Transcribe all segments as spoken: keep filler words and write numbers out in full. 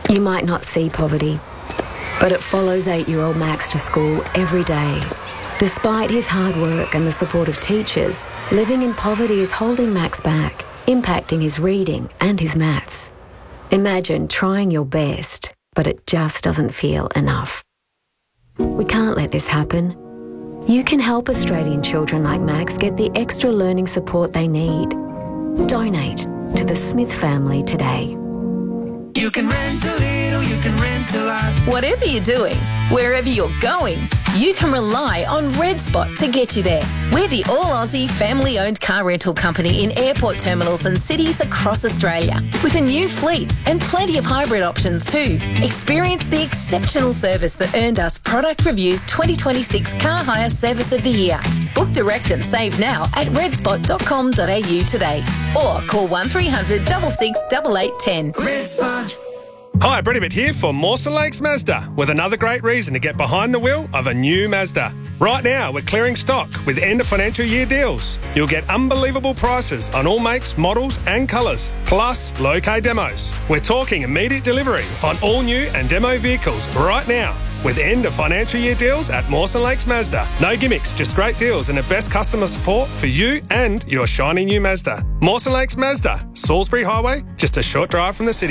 You might not see poverty, but it follows eight-year-old Max to school every day. Despite his hard work and the support of teachers, living in poverty is holding Max back, impacting his reading and his maths. Imagine trying your best, but it just doesn't feel enough. We can't let this happen. You can help Australian children like Max get the extra learning support they need. Donate to the Smith family today. You can rent a little, you can rent a lot. Whatever you're doing, wherever you're going, you can rely on Red Spot to get you there. We're the all-Aussie family-owned car rental company in airport terminals and cities across Australia, with a new fleet and plenty of hybrid options too. Experience the exceptional service that earned us Product Review's twenty twenty-six Car Hire Service of the Year. Book direct and save now at redspot dot com dot a u today, or call one three hundred, six six eight eight one zero. Red Spot. Hi, Bredibit here for Mawson Lakes Mazda, with another great reason to get behind the wheel of a new Mazda. Right now, we're clearing stock with end of financial year deals. You'll get unbelievable prices on all makes, models and colours, plus low-K demos. We're talking immediate delivery on all new and demo vehicles right now, with end of financial year deals at Mawson Lakes Mazda. No gimmicks, just great deals and the best customer support for you and your shiny new Mazda. Mawson Lakes Mazda, Salisbury Highway, just a short drive from the city.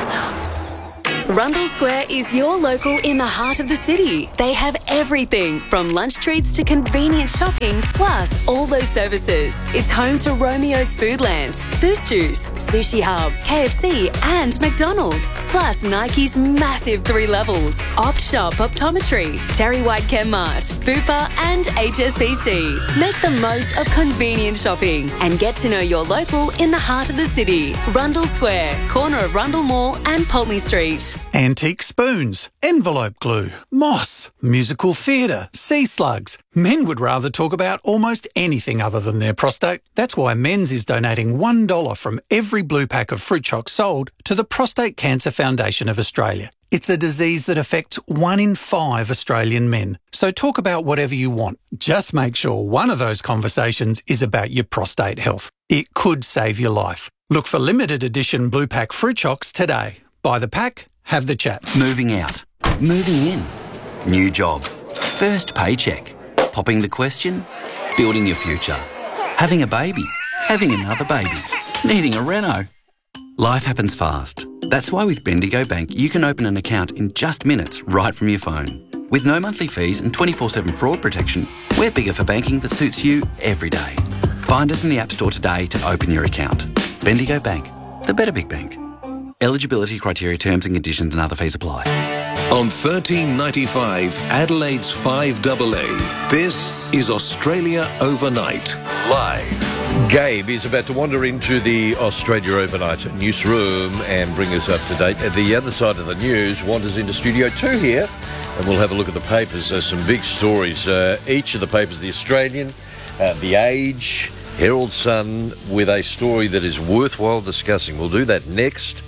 Rundle Square is your local in the heart of the city. They have everything from lunch treats to convenient shopping, plus all those services. It's home to Romeo's Foodland, Boost Juice, Sushi Hub, K F C and McDonald's. Plus Nike's massive three levels, Op Shop Optometry, Terry White Chemmart, Bupa and H S B C. Make the most of convenient shopping and get to know your local in the heart of the city. Rundle Square, corner of Rundle Mall and Pulteney Street. Antique spoons, envelope glue, moss, musical theatre, sea slugs. Men would rather talk about almost anything other than their prostate. That's why Men's is donating one dollar from every blue pack of fruit chocs sold to the Prostate Cancer Foundation of Australia. It's a disease that affects one in five Australian men. So talk about whatever you want. Just make sure one of those conversations is about your prostate health. It could save your life. Look for limited edition blue pack fruit chocs today. Buy the pack, have the chat. Moving out. Moving in. New job. First paycheck. Popping the question. Building your future. Having a baby. Having another baby. Needing a reno. Life happens fast. That's why with Bendigo Bank you can open an account in just minutes right from your phone. With no monthly fees and twenty-four seven fraud protection, we're bigger for banking that suits you every day. Find us in the App Store today to open your account. Bendigo Bank. The better big bank. Eligibility criteria, terms and conditions and other fees apply. On thirteen ninety-five, Adelaide's five A A, this is Australia Overnight, live. Gabe is about to wander into the Australia Overnight newsroom and bring us up to date. At the other side of the news, wanders into Studio two here, and we'll have a look at the papers. There's some big stories. Uh, each of the papers, The Australian, uh, The Age, Herald Sun, with a story that is worthwhile discussing. We'll do that next.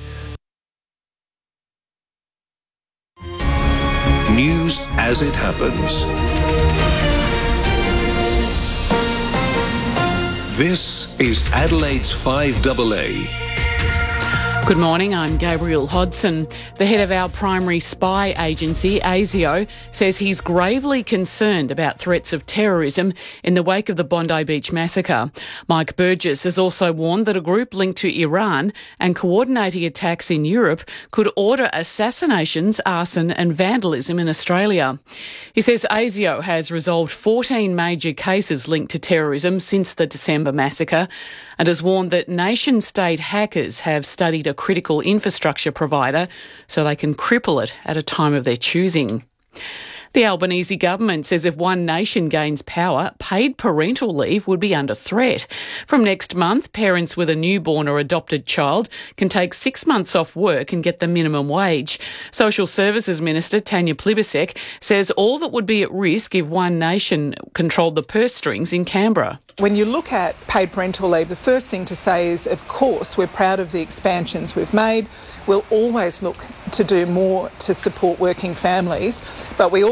News as it happens. This is Adelaide's five A A. Good morning, I'm Gabrielle Hodson. The head of our primary spy agency, ASIO, says he's gravely concerned about threats of terrorism in the wake of the Bondi Beach massacre. Mike Burgess has also warned that a group linked to Iran and coordinating attacks in Europe could order assassinations, arson and vandalism in Australia. He says ASIO has resolved fourteen major cases linked to terrorism since the December massacre and has warned that nation-state hackers have studied a critical infrastructure provider so they can cripple it at a time of their choosing. The Albanese government says if One Nation gains power, paid parental leave would be under threat. From next month, parents with a newborn or adopted child can take six months off work and get the minimum wage. Social Services Minister Tanya Plibersek says all that would be at risk if One Nation controlled the purse strings in Canberra. When you look at paid parental leave, the first thing to say is, of course, we're proud of the expansions we've made. We'll always look to do more to support working families, but we also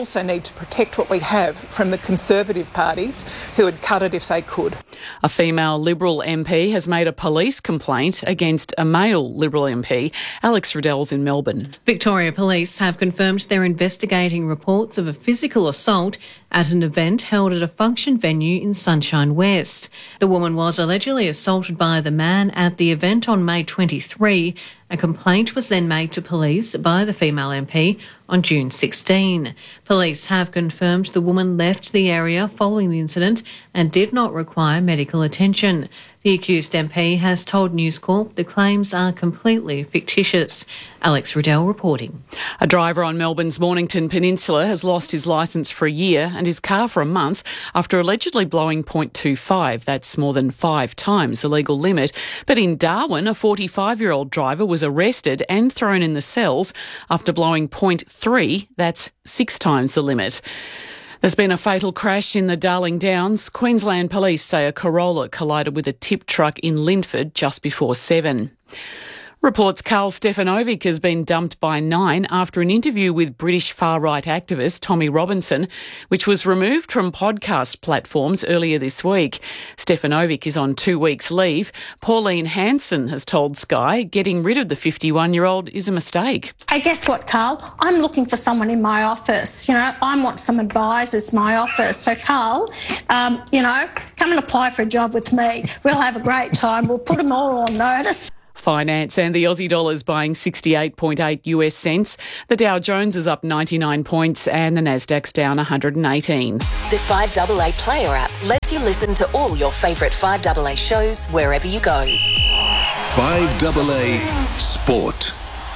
also need to protect what we have from the Conservative parties who would cut it if they could. A female Liberal M P has made a police complaint against a male Liberal M P. Alex Riddell's in Melbourne. Victoria Police have confirmed they're investigating reports of a physical assault at an event held at a function venue in Sunshine West. The woman was allegedly assaulted by the man at the event on May twenty-third. A complaint was then made to police by the female M P on June sixteenth. Police have confirmed the woman left the area following the incident and did not require medical attention. The accused M P has told News Corp the claims are completely fictitious. Alex Riddell reporting. A driver on Melbourne's Mornington Peninsula has lost his licence for a year and his car for a month after allegedly blowing point two five. That's more than five times the legal limit. But in Darwin, a forty-five-year-old driver was arrested and thrown in the cells after blowing point three. That's six times the limit. There's been a fatal crash in the Darling Downs. Queensland Police say a Corolla collided with a tip truck in Linford just before seven. Reports Karl Stefanovic has been dumped by Nine after an interview with British far-right activist Tommy Robinson, which was removed from podcast platforms earlier this week. Stefanovic is on two weeks' leave. Pauline Hanson has told Sky getting rid of the fifty-one-year-old is a mistake. Hey, guess what, Carl? I'm looking for someone in my office. You know, I want some advisors in my office. So, Carl, um, you know, come and apply for a job with me. We'll have a great time. We'll put them all on notice. Finance and the Aussie dollar is buying sixty-eight point eight US cents. The Dow Jones is up ninety-nine points and the Nasdaq's down one hundred eighteen. The five A A Player app lets you listen to all your favourite five A A shows wherever you go. five A A Sport.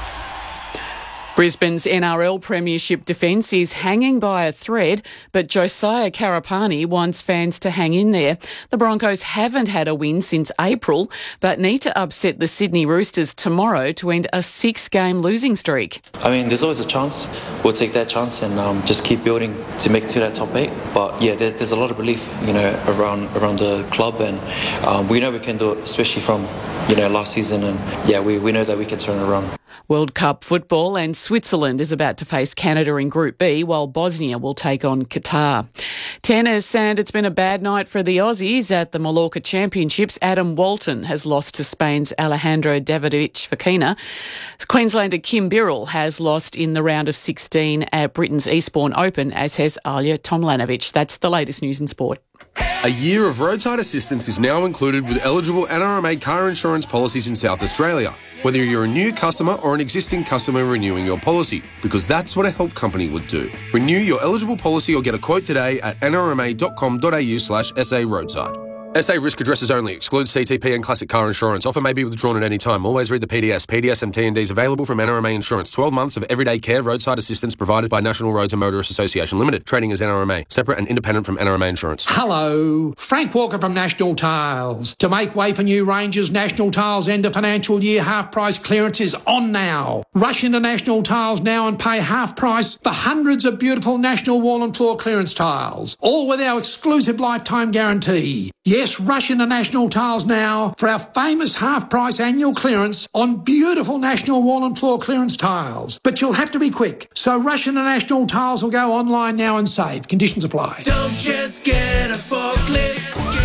Brisbane's N R L Premiership defence is hanging by a thread, but Josiah Karapani wants fans to hang in there. The Broncos haven't had a win since April, but need to upset the Sydney Roosters tomorrow to end a six-game losing streak. I mean, there's always a chance. We'll take that chance and um, just keep building to make it to that top eight. But yeah, there, there's a lot of belief, you know, around around the club, and um, we know we can do it, especially from, you know, last season. And yeah, we, we know that we can turn it around. World Cup football, and Switzerland is about to face Canada in Group B, while Bosnia will take on Qatar. Tennis, and it's been a bad night for the Aussies at the Mallorca Championships. Adam Walton has lost to Spain's Alejandro Davidovich Fokina. Queenslander Kim Birrell has lost in the round of sixteen at Britain's Eastbourne Open, as has Alja Tomljanovic. That's the latest news in sport. A year of roadside assistance is now included with eligible N R M A car insurance policies in South Australia, whether you're a new customer or an existing customer renewing your policy, because that's what a help company would do. Renew your eligible policy or get a quote today at n r m a dot com dot a u slash s a roadside. S A risk addresses only. Excludes C T P and classic car insurance. Offer may be withdrawn at any time. Always read the P D S. P D S and T and Ds available from N R M A Insurance. twelve months of everyday care roadside assistance provided by National Roads and Motorists Association Limited. Trading as N R M A. Separate and independent from N R M A Insurance. Hello. Frank Walker from National Tiles. To make way for new ranges, National Tiles end of financial year half price clearance is on now. Rush into National Tiles now and pay half price for hundreds of beautiful National wall and floor clearance tiles. All with our exclusive lifetime guarantee. Yes, rush into National Tiles now for our famous half-price annual clearance on beautiful National wall and floor clearance tiles. But you'll have to be quick, so rush into National Tiles or go online now and save. Conditions apply. Don't just get a forklift,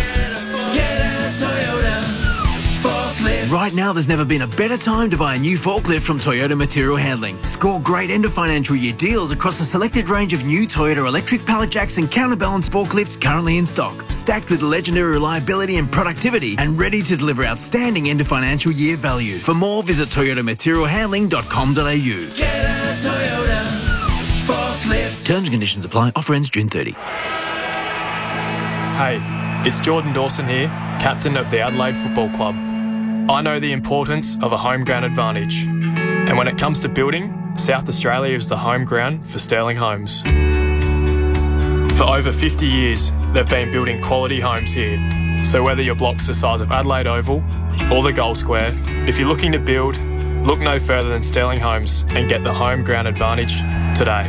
get a Toyota forklift. Right now, there's never been a better time to buy a new forklift from Toyota Material Handling. Score great end of financial year deals across a selected range of new Toyota electric pallet jacks and counterbalance forklifts currently in stock, stacked with legendary reliability and productivity, and ready to deliver outstanding end of financial year value. For more, visit toyota material handling dot com dot a u. Get a Toyota forklift. Terms and conditions apply. Offer ends June thirtieth. Hey, it's Jordan Dawson here, captain of the Adelaide Football Club. I know the importance of a home ground advantage. And when it comes to building, South Australia is the home ground for Sterling Homes. For over fifty years, they've been building quality homes here. So whether your block's the size of Adelaide Oval or the Gold Square, if you're looking to build, look no further than Sterling Homes and get the home ground advantage today.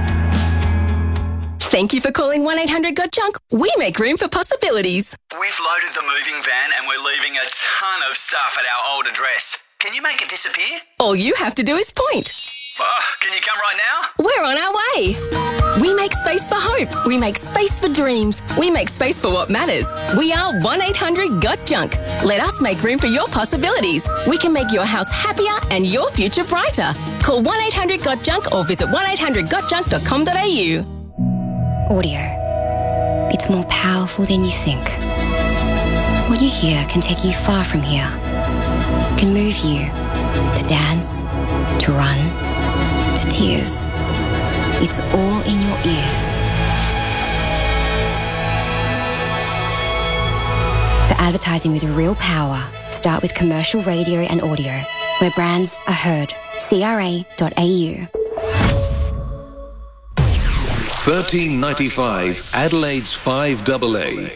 Thank you for calling one eight hundred got junk. We make room for possibilities. We've loaded the moving van and we're leaving a ton of stuff at our old address. Can you make it disappear? All you have to do is point. Oh, can you come right now? We're on our way. We make space for hope. We make space for dreams. We make space for what matters. We are one eight hundred got junk. Let us make room for your possibilities. We can make your house happier and your future brighter. Call one eight hundred got junk or visit one eight hundred got junk dot com dot a u. Audio. It's more powerful than you think. What you hear can take you far from here. Can move you to dance, to run, to tears. It's all in your ears. For advertising with real power, start with commercial radio and audio, where brands are heard. C R A dot A U. thirteen ninety-five Adelaide's five double A.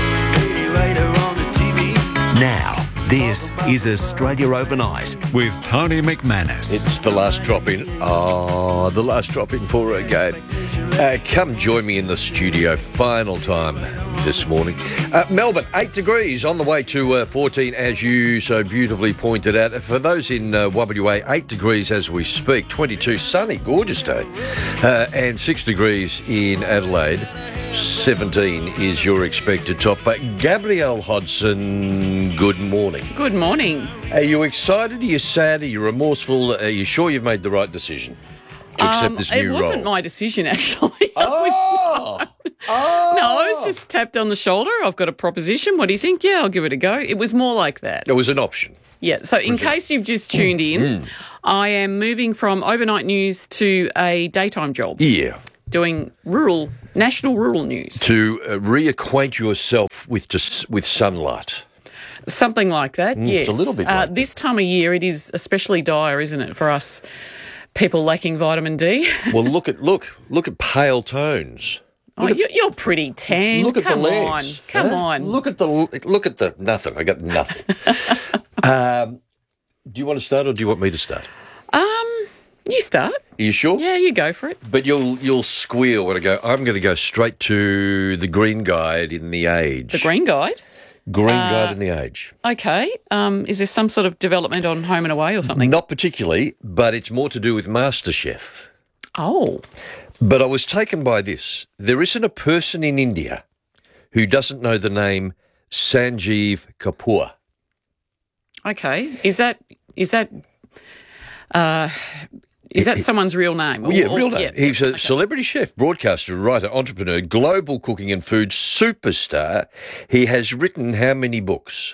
Now, this is Australia Overnight with Tony McManus. It's the last drop in. Oh, the last drop in for a game. Uh, come join me in the studio. Final time this morning. Uh, Melbourne, eight degrees on the way to uh, fourteen, as you so beautifully pointed out. For those in uh, W A, eight degrees as we speak. twenty-two, sunny, gorgeous day. Uh, and six degrees in Adelaide. seventeen is your expected top. But Gabrielle Hodson, good morning. Good morning. Are you excited? Are you sad? Are you remorseful? Are you sure you've made the right decision to accept Um, this new it wasn't role? my decision, actually. Oh! oh! No, I was just tapped on the shoulder. I've got a proposition. What do you think? Yeah, I'll give it a go. It was more like that. It was an option. Yeah, so in Was it? case you've just tuned in, Mm. I am moving from overnight news to a daytime job. Yeah. Doing rural, national rural news. To uh, reacquaint yourself with just with sunlight. Something like that, Mm, yes. it's a little bit uh, like This time of year, it is especially dire, isn't it, for us people lacking vitamin D? Well, look at look look at pale tones. Oh, you, you're pretty tanned. Look at Come the on, legs. come huh? on. Look at the look at the nothing. I got nothing. um, do you want to start or do you want me to start? Um, you start. Are you sure? Yeah, you go for it. But you'll you'll squeal when I go. I'm going to go straight to the Green Guide in the Age. The Green Guide. Green Uh, Guide in the Age. Okay. Um, is there some sort of development on Home and Away or something? Not particularly, but it's more to do with MasterChef. Oh. But I was taken by this. There isn't a person in India who doesn't know the name Sanjeev Kapoor. Okay. Is that is that uh, is that It- someone's real name? Or- Yeah, or- real name. yeah. He's a celebrity chef, broadcaster, writer, entrepreneur, global cooking and food superstar. He has written how many books?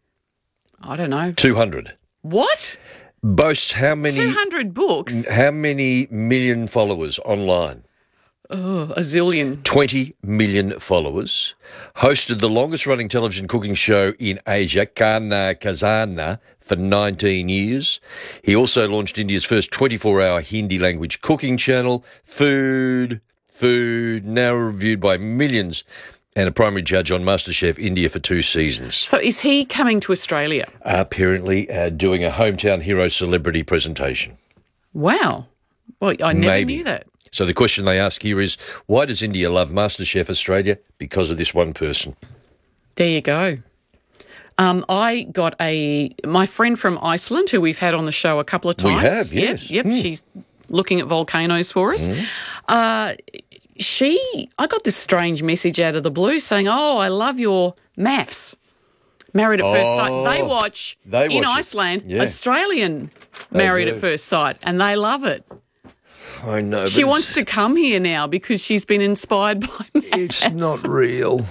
I don't know. two hundred. What? Boasts how many... Two hundred books? How many million followers online? Oh, a zillion. twenty million followers. Hosted the longest-running television cooking show in Asia, Kana Kazana, for nineteen years. He also launched India's first twenty-four hour Hindi-language cooking channel, Food, Food, now reviewed by millions, and a primary judge on MasterChef India for two seasons. So is he coming to Australia? Apparently uh, doing a hometown hero celebrity presentation. Wow. Well, I never Maybe. knew that. So the question they ask here is, why does India love MasterChef Australia? Because of this one person. There you go. Um, I got a my friend from Iceland, who we've had on the show a couple of We times. have, yes. Yep, yep. Mm. She's looking at volcanoes for us. Mm. Uh, she, I got this strange message out of the blue saying, "Oh, I love your maths." Married at First Sight. They Oh, watch they in watch it. Iceland Yeah. Australian They Married do. at First Sight, and they love it. I know. She but wants to come here now because she's been inspired by maths. It's not real.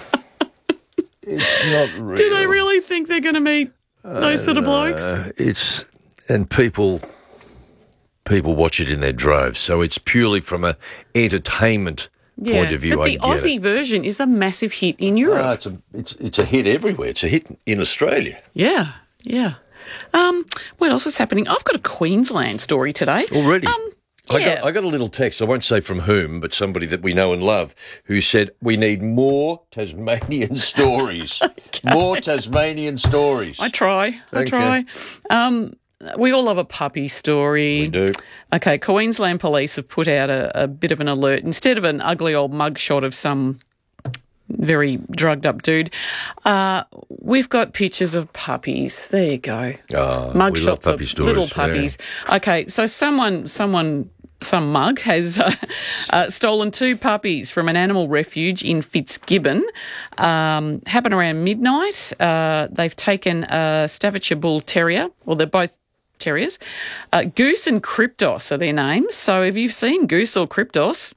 It's not real. Do they really think they're going to meet those sort of blokes? Uh, it's and people people watch it in their droves, so it's purely from a entertainment point of view. But the I get Aussie it. version is a massive hit in Europe. Ah, it's a it's it's a hit everywhere. It's a hit in Australia Yeah, yeah. Um, what else is happening? I've got a Queensland story today. already. Um, I yeah. got I got a little text. I won't say from whom, but somebody that we know and love, who said we need more Tasmanian stories. More Tasmanian stories. I try. I Thank try. Um, we all love a puppy story. We do. Okay, Queensland Police have put out a, a bit of an alert. Instead of an ugly old mugshot of some very drugged up dude. Uh, we've got pictures of puppies. There you go. Oh, Mug we love shots puppy of stories, little puppies. yeah. Okay, so someone, someone, some mug has uh, uh, stolen two puppies from an animal refuge in Fitzgibbon. Um, happened around midnight. Uh, they've taken a Staffordshire Bull Terrier. Well, they're both terriers. Uh, Goose and Kryptos are their names. So if you've seen Goose or Kryptos,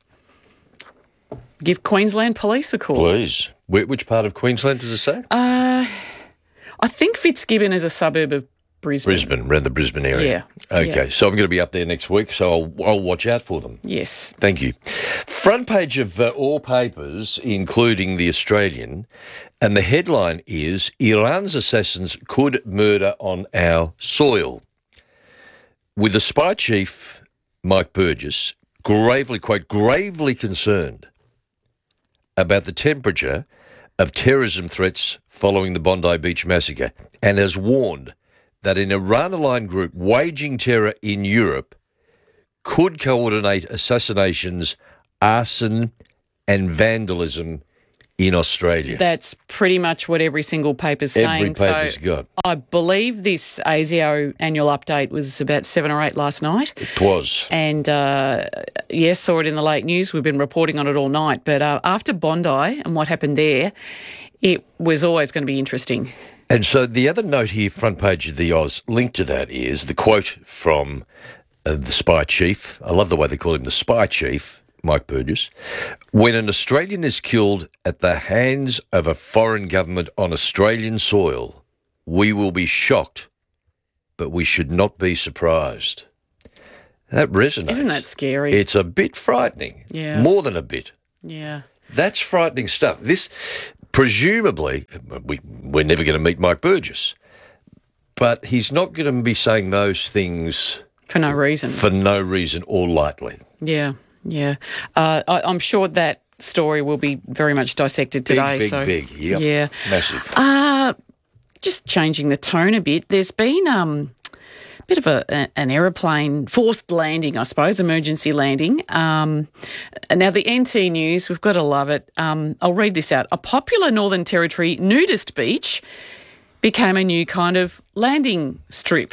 give Queensland Police a call. Please. Wh- Which part of Queensland does it say? Uh, I think Fitzgibbon is a suburb of Brisbane. Brisbane, around the Brisbane area. Yeah. Okay, yeah. so I'm going to be up there next week, so I'll, I'll watch out for them. Yes. Thank you. Front page of uh, all papers, including The Australian, and the headline is, Iran's assassins could murder on our soil. With the spy chief, Mike Burgess, gravely, quote, gravely concerned about the temperature of terrorism threats following the Bondi Beach massacre, and has warned that an Iran-aligned group waging terror in Europe could coordinate assassinations, arson and vandalism in Australia. That's pretty much what every single paper's saying. Every paper's so got. I believe this A S I O annual update was about seven or eight last night. It was. And, uh, yes, saw it in the late news. We've been reporting on it all night. But uh, after Bondi and what happened there, it was always going to be interesting. And so the other note here, front page of the Oz, linked to that is the quote from uh, the spy chief. I love the way they call him the spy chief, Mike Burgess. When an Australian is killed at the hands of a foreign government on Australian soil, we will be shocked, but we should not be surprised. That resonates. Isn't that scary? It's a bit frightening. Yeah. More than a bit. Yeah. That's frightening stuff. This, presumably, we, we're never going to meet Mike Burgess, but he's not going to be saying those things For no reason. For no reason or lightly. Yeah, yeah. Uh, I, I'm sure that story will be very much dissected today. Big, big, so, big. Yep. Yeah. Massive. Uh, just changing the tone a bit, there's been um, a bit of a, a, an aeroplane forced landing, I suppose, emergency landing. Um, now, the N T News, we've got to love it. Um, I'll read this out. A popular Northern Territory nudist beach became a new kind of landing strip.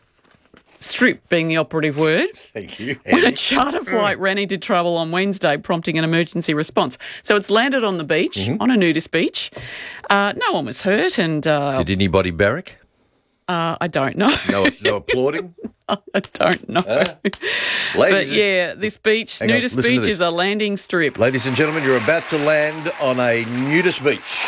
Strip being the operative word. Thank you. When a charter flight ran into trouble on Wednesday, prompting an emergency response. So it's landed on the beach, Mm-hmm. on a nudist beach. Uh, no one was hurt, and uh, Did anybody barrack? uh, I don't know. No, no applauding? I don't know. Uh, but ladies, yeah, this beach, Hang on, nudist listen to beach, this. is a landing strip. Ladies and gentlemen, you're about to land on a nudist beach.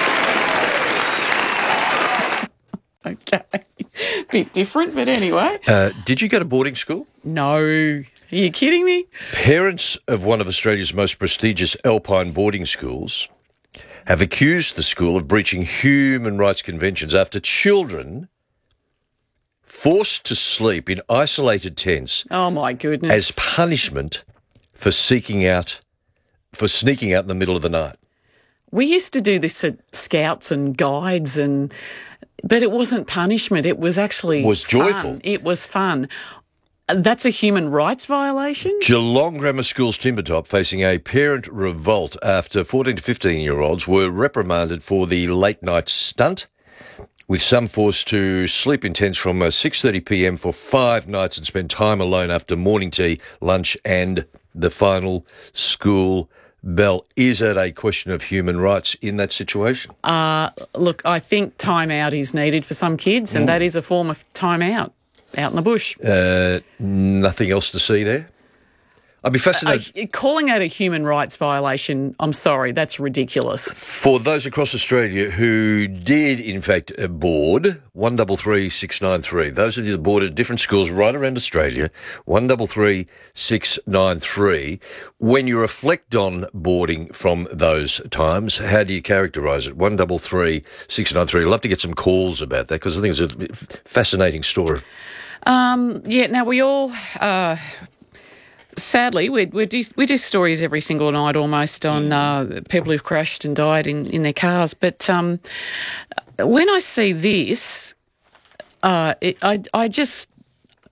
Okay. Bit different, but anyway. Uh, did you go to boarding school? No. Are you kidding me? Parents of one of Australia's most prestigious alpine boarding schools have accused the school of breaching human rights conventions after children forced to sleep in isolated tents Oh, my goodness. as punishment for seeking out, for sneaking out in the middle of the night. We used to do this at Scouts and Guides, and but it wasn't punishment. It was actually It was fun. joyful. It was fun. That's a human rights violation? Geelong Grammar School's Timbertop facing a parent revolt after fourteen to fifteen-year-olds were reprimanded for the late-night stunt, with some forced to sleep in tents from uh, six thirty p m for five nights and spend time alone after morning tea, lunch and the final school bell. Is it a question of human rights in that situation? Uh, look, I think time out is needed for some kids, and Mm. that is a form of time out, out in the bush. Uh, nothing else to see there? I'd be fascinated. Uh, calling that a human rights violation, I'm sorry, that's ridiculous. For those across Australia who did, in fact, uh, board, one double three six nine three. Those of you that boarded at different schools right around Australia, one double three six nine three. When you reflect on boarding from those times, how do you characterise it? one double three six nine three. I'd love to get some calls about that because I think it's a fascinating story. Um, yeah, now we all... Uh, Sadly, we we do we do stories every single night almost on uh, people who've crashed and died in, in their cars. But um, when I see this, uh, it, I I just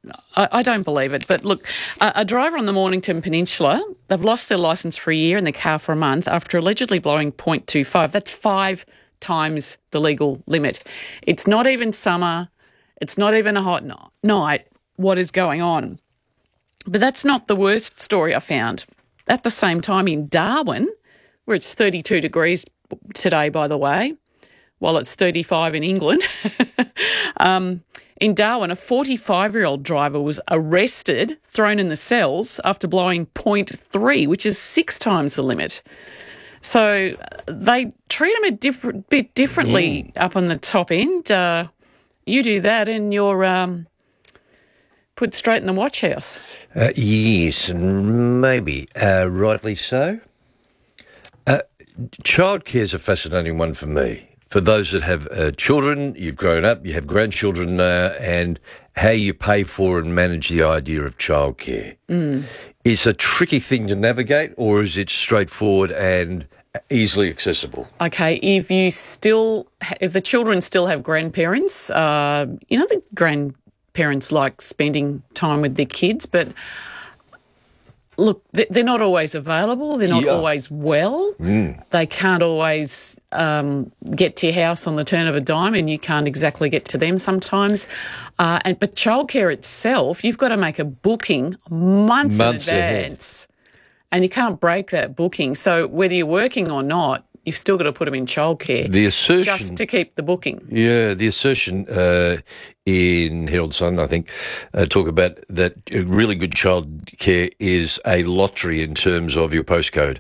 I, I don't believe it. But look, a, a driver on the Mornington Peninsula, they've lost their licence for a year and their car for a month after allegedly blowing point two five. That's five times the legal limit. It's not even summer. It's not even a hot no- night. What is going on? But that's not the worst story I found. At the same time in Darwin, where it's thirty-two degrees today, by the way, while it's thirty-five in England, um, in Darwin, a forty-five-year-old driver was arrested, thrown in the cells after blowing point three, which is six times the limit. So they treat them a different, bit differently mm. up on the top end. Uh, you do that and you're um, put straight in the watch house. Uh, yes, and maybe uh, rightly so. Uh, childcare is a fascinating one for me. For those that have uh, children, you've grown up, you have grandchildren, uh, and how you pay for and manage the idea of childcare. Mm. Is a tricky thing to navigate, or is it straightforward and easily accessible? Okay, if you still, if the children still have grandparents, uh, you know, the grandparents like spending time with their kids, but look, they're not always available. They're not Yeah. always well. Mm. They can't always um, get to your house on the turn of a dime, and you can't exactly get to them sometimes. Uh, and but childcare itself, you've got to make a booking months, Months in ahead. advance, and you can't break that booking. So whether you're working or not, you've still got to put them in childcare. The assertion, just to keep the booking. Yeah, the assertion uh, in Herald Sun, I think, uh, talk about that really good childcare is a lottery in terms of your postcode.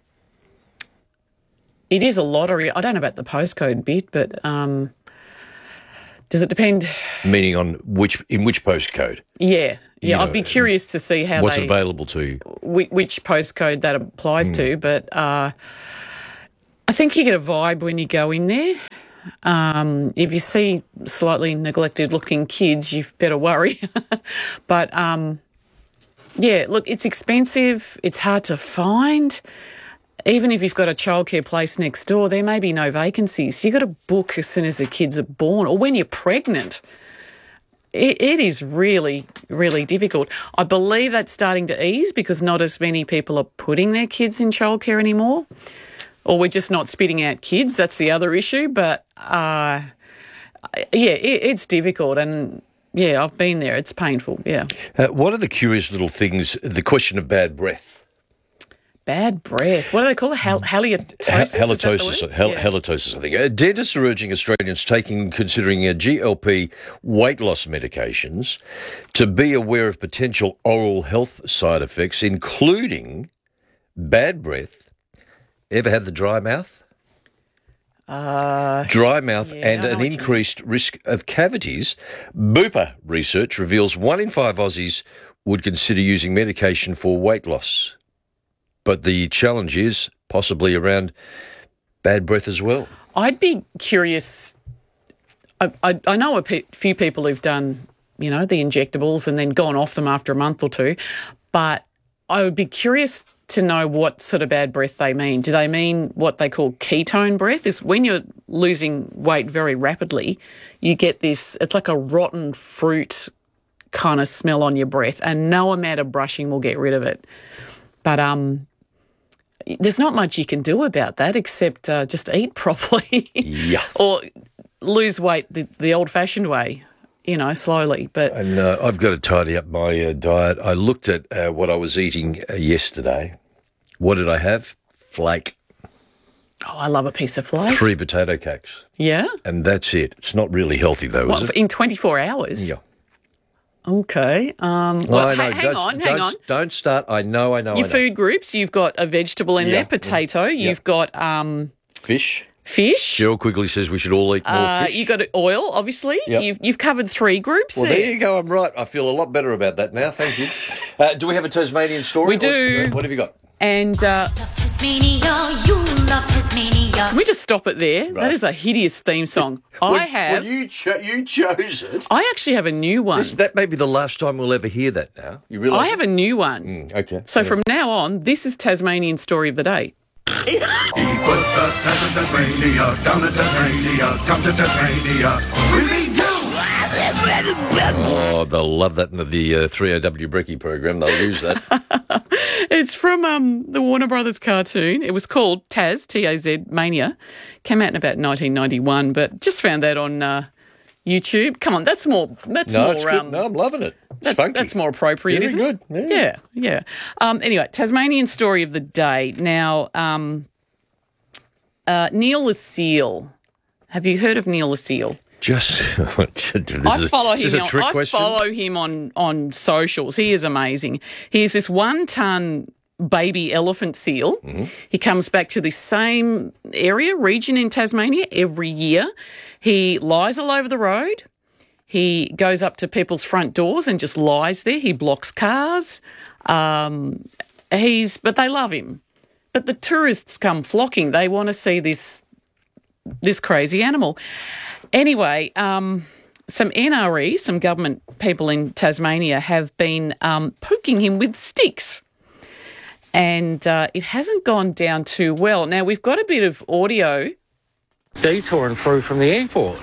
It is a lottery. I don't know about the postcode bit, but um, does it depend? Meaning on which in which postcode? Yeah, yeah. You I'd know, be curious to see how what's they, available to you. Which, which postcode that applies Mm. to, but uh, I think you get a vibe when you go in there. Um, if you see slightly neglected-looking kids, you better worry. But um, yeah, look, it's expensive. It's hard to find. Even if you've got a childcare place next door, there may be no vacancies. You've got to book as soon as the kids are born or when you're pregnant. It, it is really, really difficult. I believe that's starting to ease because not as many people are putting their kids in childcare anymore, or we're just not spitting out kids. That's the other issue. But, uh, yeah, it, it's difficult. And, yeah, I've been there. It's painful, yeah. Uh, what are the curious little things, the question of bad breath? Bad breath. What do they call it? Hal- halitosis? Ha- Is that the halitosis, word? hal- Yeah. halitosis, I think. Uh, dentists are urging Australians taking, considering uh, G L P weight loss medications to be aware of potential oral health side effects, including bad breath. Ever had the dry mouth? Uh, Dry mouth yeah, and I know an what you increased risk of cavities. Bupa research reveals one in five Aussies would consider using medication for weight loss. But the challenge is possibly around bad breath as well. I'd be curious. I, I, I know a pe- few people who've done, you know, the injectables and then gone off them after a month or two, but I would be curious to know what sort of bad breath they mean. Do they mean what they call ketone breath? Is when you're losing weight very rapidly, you get this, it's like a rotten fruit kind of smell on your breath, and no amount of brushing will get rid of it. But um, there's not much you can do about that except uh, just eat properly. Yeah. Or lose weight the, the old-fashioned way, you know, slowly. But And uh, I've got to tidy up my uh, diet. I looked at uh, what I was eating uh, yesterday. What did I have? Flake. oh, I love a piece of flake. Three potato cakes. Yeah? And that's it. It's not really healthy, though, What, is it? in twenty-four hours? Yeah. Okay. Um, Well, well, I know. ha- hang Don't- on, hang don't- on. Don't start. I know, I know, Your I know. food groups, you've got a vegetable in Yeah. there, potato. Yeah. You've got um, Fish. fish. Cheryl quickly says we should all eat more Uh, fish. you've got oil, obviously. Yep. You've, you've covered three groups Well, there. there you go. I'm right. I feel a lot better about that now. Thank you. Uh, do we have a Tasmanian story? We do. What, what have you got? And uh, Tasmania, you love Tasmania. can we just stop it there? Right. That is a hideous theme song. I Well, have. Well, you, cho- you chose it. I actually have a new one. This, that may be the last time we'll ever hear that now. You realise I have a new one. Mm, okay. So Yeah. from now on, this is Tasmanian story of the day. He put the test of Tasmania, down to Tasmania, come to Tasmania. We mean you! Oh, they'll love that in the, the uh, three O W Brekkie program. They'll use that. It's from um, the Warner Brothers cartoon. It was called Taz, T A Z Mania. Came out in about nineteen ninety-one, but just found that on uh, YouTube. Come on, that's more. That's no, more. it's good. Um, No, I'm loving it. It's that, funky. That's more appropriate, Very isn't good. it? Yeah. yeah. yeah. Um, anyway, Tasmanian story of the day. Now, um, uh, Neil Asile. Have you heard of Neil Asile? Just, this I is follow a, is him. this a On, trick I question? follow him on on socials. He is amazing. He's this one-ton baby elephant seal. Mm-hmm. He comes back to the same area, region in Tasmania every year. He lies all over the road. He goes up to people's front doors and just lies there. He blocks cars. Um, he's, but they love him. But the tourists come flocking. They want to see this this crazy animal. Anyway, um, some N R E, some government people in Tasmania have been um, poking him with sticks. And uh, it hasn't gone down too well. Now, we've got a bit of audio. Detouring through from the airport.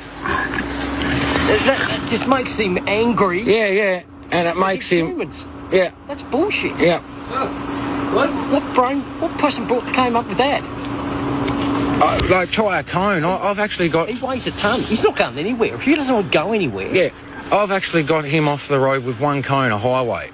That, that just makes him angry. Yeah, yeah. And it makes him... Humans. Yeah. That's bullshit. Yeah. What? What brain... What person brought, came up with that? Uh, like, try a cone. I, I've actually got... He weighs a tonne. He's not going anywhere. He doesn't want to go anywhere. Yeah. I've actually got him off the road with one cone, a highway.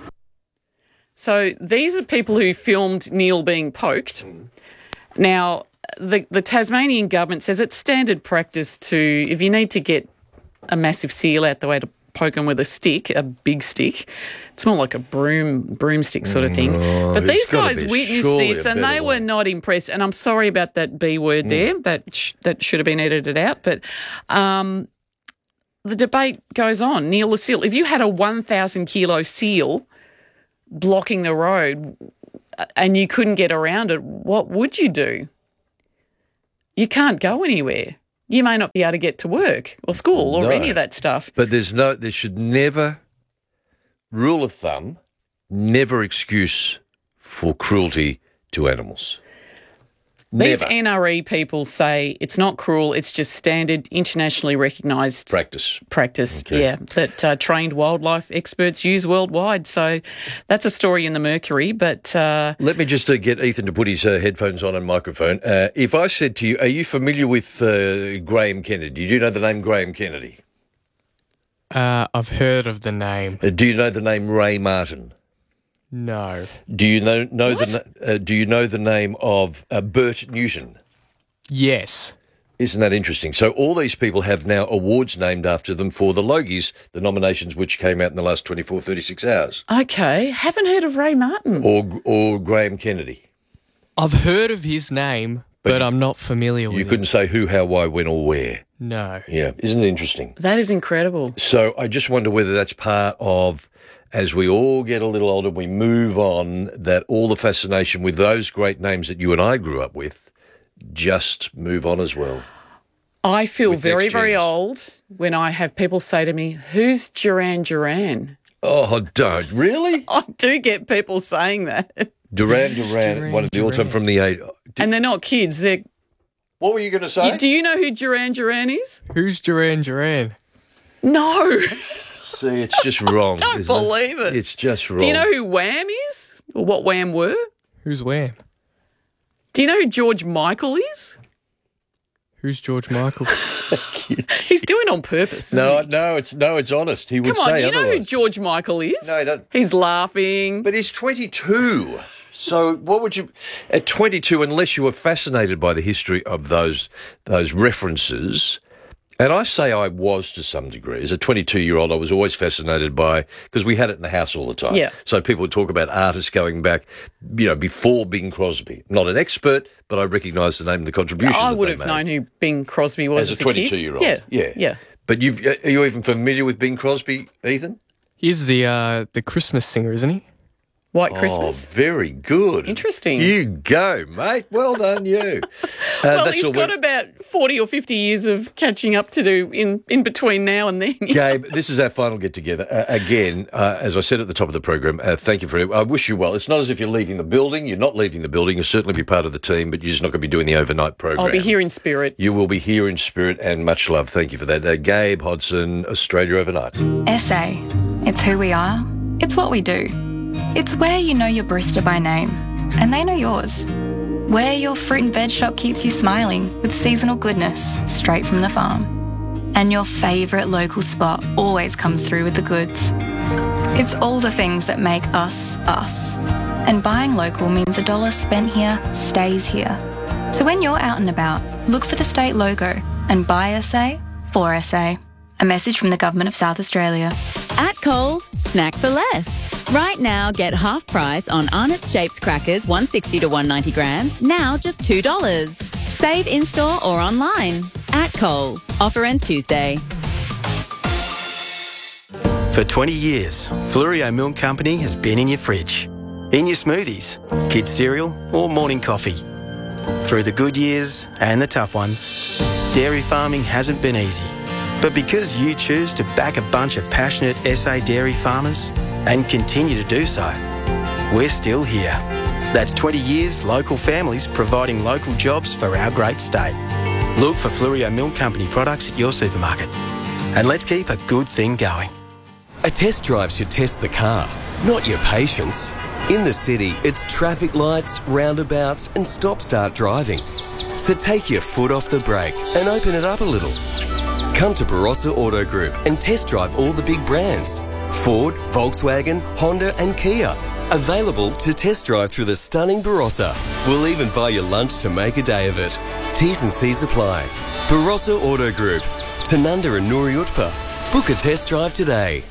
So these are people who filmed Neil being poked. Now, the, the Tasmanian government says it's standard practice to, if you need to get a massive seal out the way, to poke him with a stick, a big stick. It's more like a broom broomstick sort of thing. Oh, but these it's gotta guys be witnessed surely this a and better they were one. not impressed. And I'm sorry about that B word there. That sh- that should have been edited out. But um, the debate goes on. Neil Asile, if you had a one thousand kilo seal blocking the road and you couldn't get around it, what would you do? You can't go anywhere. You may not be able to get to work or school or No. any of that stuff. But there's no, there should never, rule of thumb, never excuse for cruelty to animals. These Never. N R E people say it's not cruel, it's just standard internationally recognised practice. Practice, Okay. yeah, that uh, trained wildlife experts use worldwide. So that's a story in the Mercury. But uh, Let me just uh, get Ethan to put his uh, headphones on and microphone. Uh, if I said to you, are you familiar with uh, Graham Kennedy? Do you know the name Graham Kennedy? Uh, I've heard of the name. Uh, do you know the name Ray Martin? No. Do you know know the na- uh, Do you know the name of uh, Bert Newton? Yes. Isn't that interesting? So all these people have now awards named after them for the Logies, the nominations which came out in the last twenty-four, thirty-six hours. okay, haven't heard of Ray Martin. Or or Graham Kennedy. I've heard of his name, but, but I'm not familiar with You it. couldn't say who, how, why, when, or where. No. Yeah, isn't it interesting? That is incredible. So I just wonder whether that's part of, as we all get a little older, we move on, that all the fascination with those great names that you and I grew up with just move on as well. I feel With very, next very gens. old when I have people say to me, who's Duran Duran? Oh, don't. Really? I do get people saying that. Duran Duran, Duran one of the all-time from the eight. And they're not kids. They're. What were you going to say? You- do you know who Duran Duran is? Who's Duran Duran? No. See, it's just wrong. Don't isn't believe it. It's just wrong. Do you know who Wham is? Or what Wham were? Who's Wham? Do you know who George Michael is? Who's George Michael? He's doing it on purpose. isn't No, he? no, it's no, it's honest. He would Come on, say you know otherwise. who George Michael is? No, he doesn't. He's laughing. But he's twenty-two. So what would you, at twenty-two, unless you were fascinated by the history of those those references, and I say I was to some degree. As a twenty-two-year-old, I was always fascinated by, because we had it in the house all the time. Yeah. So people would talk about artists going back, you know, before Bing Crosby. Not an expert, but I recognise the name and the contributions I that would they have made. known who Bing Crosby was As as, a a kid. twenty-two-year-old. Yeah, Yeah. yeah. But you've, are you even familiar with Bing Crosby, Ethan? He's the uh, the Christmas singer, isn't he? White Christmas. Oh, very good. Interesting. You go, mate. Well done, you. Uh, well, that's he's all got we- about forty or fifty years of catching up to do in, in between now and then. Gabe, this is our final get-together. Uh, again, uh, as I said at the top of the program, uh, thank you for it. I wish you well. It's not as if you're leaving the building. You're not leaving the building. You'll certainly be part of the team, but you're just not going to be doing the overnight program. I'll be here in spirit. You will be here in spirit, and much love. Thank you for that. Uh, Gabe Hodson, Australia Overnight. S A. It's who we are. It's what we do. It's where you know your barista by name, and they know yours. Where your fruit and veg shop keeps you smiling with seasonal goodness straight from the farm. And your favourite local spot always comes through with the goods. It's all the things that make us, us. And buying local means a dollar spent here stays here. So when you're out and about, look for the state logo and buy S A for S A. A message from the Government of South Australia. At Coles, snack for less. Right now, get half price on Arnott's Shapes crackers, one sixty to one ninety grams, now just two dollars. Save in-store or online. At Coles. Offer ends Tuesday. For twenty years, Fluorio Milk Company has been in your fridge, in your smoothies, kids' cereal or morning coffee. Through the good years and the tough ones, dairy farming hasn't been easy. But because you choose to back a bunch of passionate S A dairy farmers and continue to do so, we're still here. That's twenty years local families providing local jobs for our great state. Look for Fluorio Milk Company products at your supermarket. And let's keep a good thing going. A test drive should test the car, not your patience. In the city, it's traffic lights, roundabouts and stop-start driving. So take your foot off the brake and open it up a little. Come to Barossa Auto Group and test drive all the big brands. Ford, Volkswagen, Honda and Kia. Available to test drive through the stunning Barossa. We'll even buy you lunch to make a day of it. T's and C's apply. Barossa Auto Group. Tanunda and Nuri Utpa. Book a test drive today.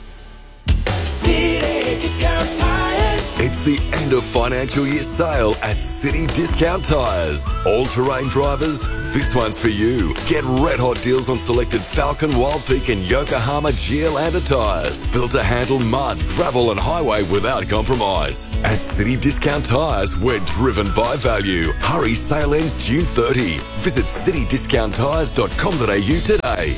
City Discount Tires. It's the end of financial year sale at City Discount Tires. All-terrain drivers, this one's for you. Get red-hot deals on selected Falcon, Wild Peak and Yokohama Geolandar tyres. Built to handle mud, gravel and highway without compromise. At City Discount Tires, we're driven by value. Hurry, sale ends June thirtieth. Visit city discount tires dot com dot a u today.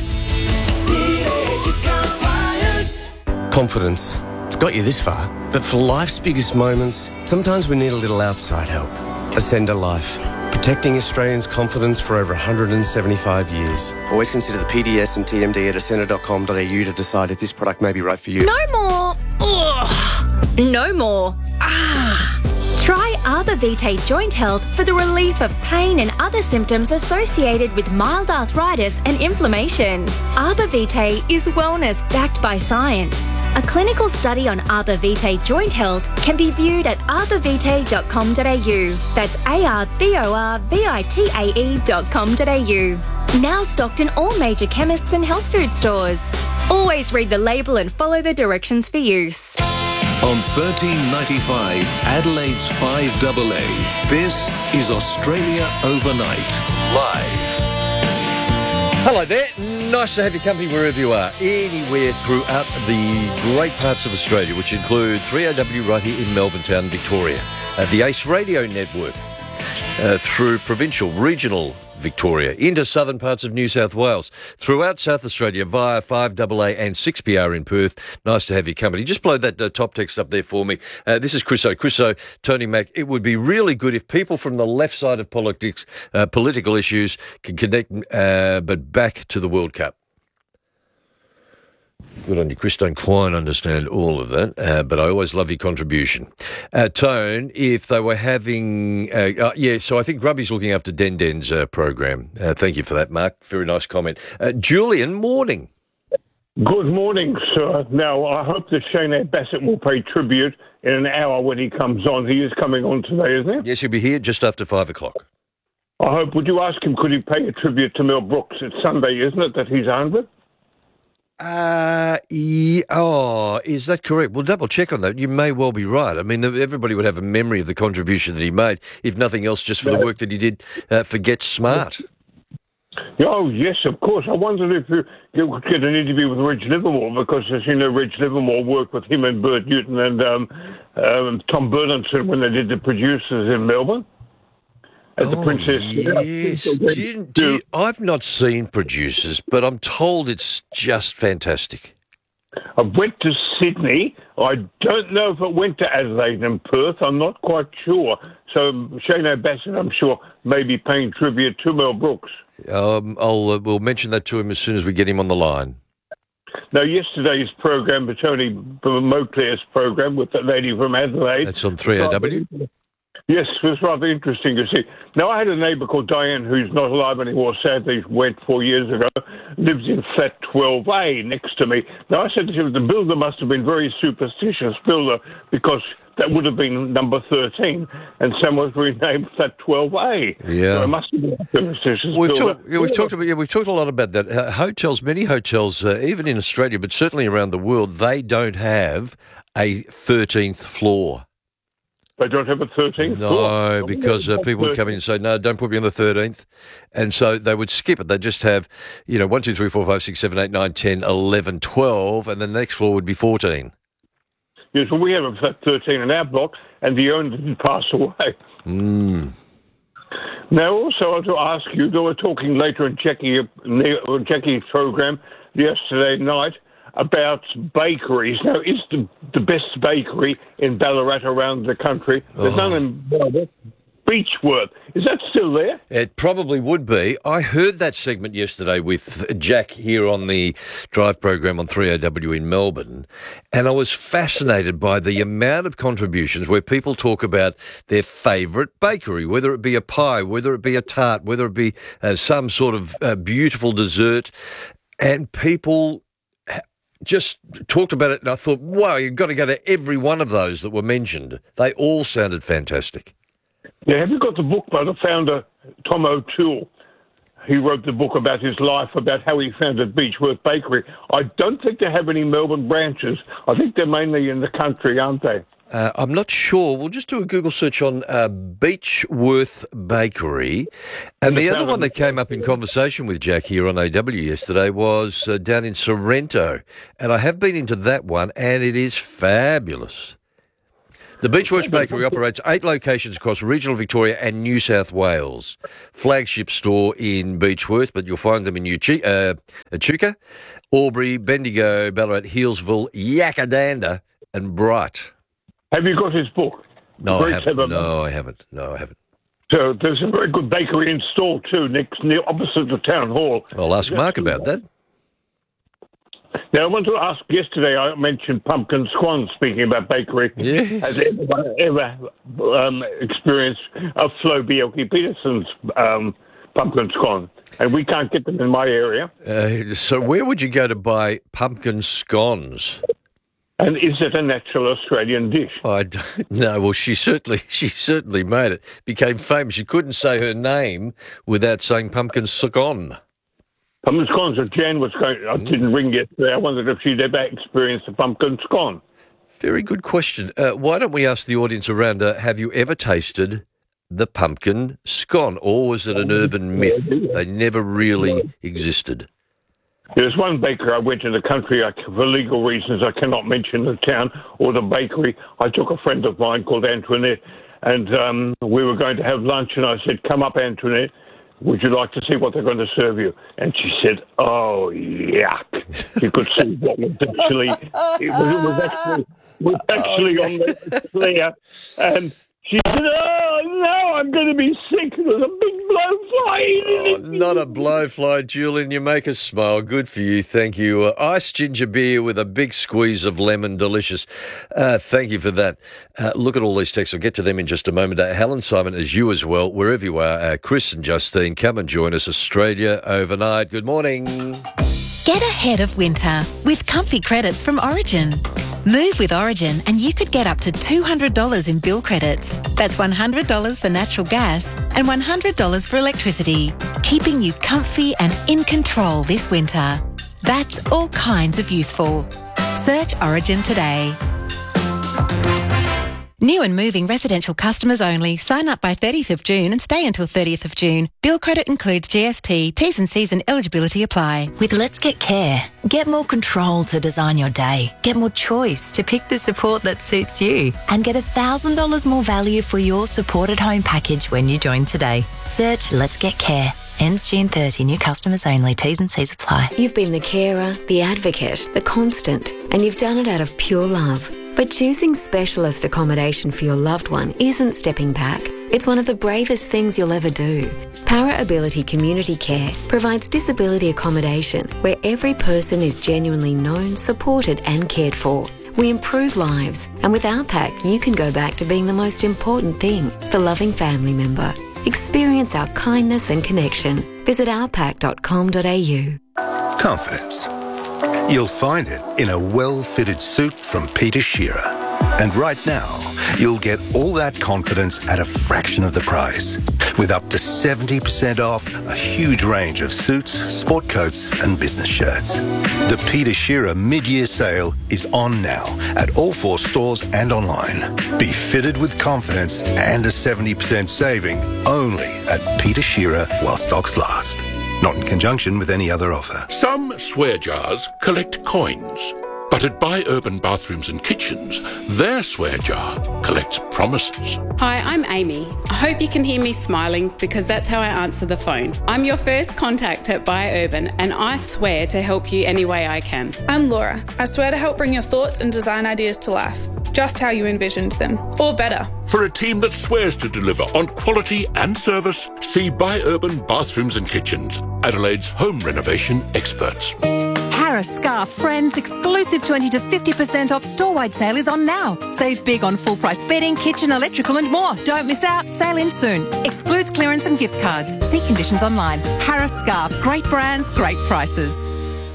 City Discount Tires. Confidence. It's got you this far, but for life's biggest moments, sometimes we need a little outside help. Ascender Life, protecting Australians' confidence for over one hundred seventy-five years. Always consider the P D S and T M D at ascender dot com dot a u to decide if this product may be right for you. No more. Ugh. No more. Ah. Try Arbor Vitae Joint Health for the relief of pain and other symptoms associated with mild arthritis and inflammation. Arbor Vitae is wellness backed by science. A clinical study on Arbor Vitae Joint Health can be viewed at arbor vitae dot com dot a u. That's A R B O R V I T A E dot com dot a u. Now stocked in all major chemists and health food stores. Always read the label and follow the directions for use. On thirteen ninety-five, Adelaide's five A A, this is Australia Overnight, live. Hello there. Nice to have your company wherever you are, anywhere throughout the great parts of Australia, which include three A W right here in Melbourne Town, Victoria, uh, the Ace Radio Network, uh, through provincial, regional Victoria, into southern parts of New South Wales, throughout South Australia via five A A and six P R in Perth. Nice to have your company. Just blow that uh, top text up there for me. Uh, this is Chriso. Chriso, Tony Mack. It would be really good if people from the left side of politics, uh, political issues, can connect, uh, but back to the World Cup. Good on you, Chris. Don't quite understand all of that, uh, but I always love your contribution. Uh, Tone, if they were having... Uh, uh, yeah, so I think Grubby's looking after Den Den's uh, program. Uh, thank you for that, Mark. Very nice comment. Uh, Julian, morning. Good morning, sir. Now, I hope that Shane Bassett will pay tribute in an hour when he comes on. He is coming on today, isn't he? Yes, he'll be here just after five o'clock. I hope. Would you ask him, could he pay a tribute to Mel Brooks? It's Sunday, isn't it, that he's one hundred? Uh, yeah, oh, is that correct? We'll double check on that. You may well be right. I mean, everybody would have a memory of the contribution that he made, if nothing else, just for the work that he did uh, for Get Smart. Oh, yes, of course. I wondered if you, you could get an interview with Reg Livermore, because, as you know, Reg Livermore worked with him and Bert Newton and um, um, Tom Bernardson when they did The Producers in Melbourne. At the Oh, Princess. yes. Do you- do you- I've not seen Producers, but I'm told it's just fantastic. I went to Sydney. I don't know if it went to Adelaide and Perth. I'm not quite sure. So Shane O'Bassett, I'm sure, may be paying tribute to Mel Brooks. Um, I'll uh, we'll mention that to him as soon as we get him on the line. Now, yesterday's program, the Tony Moclair's program with that lady from Adelaide. That's on three A W. Yes, it was rather interesting to see. Now, I had a neighbour called Diane, who's not alive anymore, sadly went four years ago, lives in flat twelve A next to me. Now, I said to him, the builder must have been very superstitious builder, because that would have been number thirteen, and someone's renamed flat twelve A. Yeah. So it must have been a superstitious We've, builder. talk, yeah, we've talked about yeah, we've talked a lot about that. Uh, hotels, many hotels, uh, even in Australia, but certainly around the world, they don't have a thirteenth floor. They don't have a thirteenth No, floor? because uh, people would come in and say, no, don't put me on the thirteenth. And so they would skip it. They'd just have, you know, one, two, three, four, five, six, seven, eight, nine, ten, eleven, twelve, and then the next floor would be fourteen. Yes, well, we have a flat thirteen in our block, and the owner did pass away. Mm. Now, also, I want to ask you, they were talking later in Jackie, uh, Jackie's program yesterday night about bakeries. Now, is the, the best bakery in Ballarat around the country? There's Oh. none in Ballarat. Beechworth. Is that still there? It probably would be. I heard that segment yesterday with Jack here on the Drive program on three A W in Melbourne, and I was fascinated by the amount of contributions where people talk about their favourite bakery, whether it be a pie, whether it be a tart, whether it be uh, some sort of uh, beautiful dessert, and people just talked about it, and I thought, wow, you've got to go to every one of those that were mentioned. They all sounded fantastic. Yeah, have you got the book by the founder, Tom O'Toole? He wrote the book about his life, about how he founded Beechworth Bakery. I don't think they have any Melbourne branches. I think they're mainly in the country, aren't they? Uh, I'm not sure. We'll just do a Google search on uh, Beechworth Bakery. And the other one that came up in conversation with Jack here on A W yesterday was uh, down in Sorrento. And I have been into that one, and it is fabulous. The Beechworth Bakery operates eight locations across regional Victoria and New South Wales. Flagship store in Beechworth, but you'll find them in Uchi- uh, Echuca, Albury, Bendigo, Ballarat, Healesville, Yakadanda and Bright. Have you got his book? No, I Great haven't. Seven. No, I haven't. No, I haven't. So there's a very good bakery in Stall too, next near opposite the town hall. I'll ask Mark about that. Now, I want to ask, yesterday I mentioned pumpkin scones, speaking about bakery. Yes. Has anyone ever um, experienced a Flo Bielke Peterson's um, pumpkin scone? And we can't get them in my area. Uh, so where would you go to buy pumpkin scones? And is it a natural Australian dish? I don't know. Well, she certainly, she certainly made it. Became famous. You couldn't say her name without saying pumpkin scone. Pumpkin scones, if Jan was going, I didn't ring yesterday. I wondered if she'd ever experienced a pumpkin scone. Very good question. Uh, why don't we ask the audience around, uh, have you ever tasted the pumpkin scone, or was it an urban myth? They never really existed. There's one bakery I went to the country, I, for legal reasons, I cannot mention the town or the bakery. I took a friend of mine called Antoinette, and um, we were going to have lunch, and I said, come up, Antoinette. Would you like to see what they're going to serve you? And she said, oh, yuck. You could see what was actually, it was, it was actually, was actually on the clear. And she said, oh, no, I'm going to be sick. There's a big blowfly in Oh, it. not a blowfly, Julian. You make us smile. Good for you. Thank you. Uh, iced ginger beer with a big squeeze of lemon. Delicious. Uh, thank you for that. Uh, look at all these texts. I'll get to them in just a moment. Uh, Helen, Simon, as you as well, wherever you are. Uh, Chris and Justine, come and join us. Australia overnight. Good morning. Get ahead of winter with comfy credits from Origin. Move with Origin and you could get up to two hundred dollars in bill credits. That's one hundred dollars for natural gas and one hundred dollars for electricity, keeping you comfy and in control this winter. That's all kinds of useful. Search Origin today. New New and moving residential customers only. Sign up by thirtieth of June and stay until thirtieth of June. Bill credit includes G S T. T's and C's and eligibility apply. With Let's Get Care, get more control to design your day. Get more choice to pick the support that suits you. And get one thousand dollars more value for your supported home package when you join today. Search Let's Get Care. Ends June thirtieth. New customers only. T's and C's apply. You've been the carer, the advocate, the constant, and you've done it out of pure love. But choosing specialist accommodation for your loved one isn't stepping back. It's one of the bravest things you'll ever do. Para Ability Community Care provides disability accommodation where every person is genuinely known, supported and cared for. We improve lives, and with our pack you can go back to being the most important thing, the loving family member. Experience our kindness and connection. Visit our pack dot com dot a u. Confidence. You'll find it in a well-fitted suit from Peter Shearer. And right now, you'll get all that confidence at a fraction of the price. With up to seventy percent off a huge range of suits, sport coats and business shirts. The Peter Shearer mid-year sale is on now at all four stores and online. Be fitted with confidence and a seventy percent saving only at Peter Shearer while stocks last. Not in conjunction with any other offer. Some swear jars collect coins, but at Buy Urban Bathrooms and Kitchens, their swear jar collects promises. Hi, I'm Amy. I hope you can hear me smiling because that's how I answer the phone. I'm your first contact at Buy Urban and I swear to help you any way I can. I'm Laura. I swear to help bring your thoughts and design ideas to life, just how you envisioned them, or better. For a team that swears to deliver on quality and service, see Buy Urban Bathrooms and Kitchens, Adelaide's home renovation experts. Harris Scarf Friends exclusive twenty to fifty percent off store-wide sale is on now. Save big on full price bedding, kitchen, electrical and more. Don't miss out. Sale ends soon. Excludes clearance and gift cards. See conditions online. Harris Scarf. Great brands, great prices.